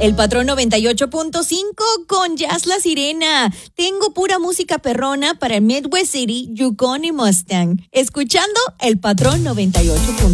El Patrón 98.5 con Jazz La Sirena. Tengo pura música perrona para Midwest City, Yukon y Mustang. Escuchando El Patrón 98.5.